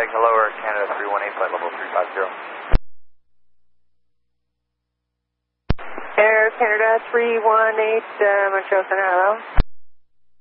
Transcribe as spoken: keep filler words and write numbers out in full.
Winnipeg, hello, Air Canada three one eight, flight level three five zero. Air Canada three one eight, uh, Montreal Center, hello.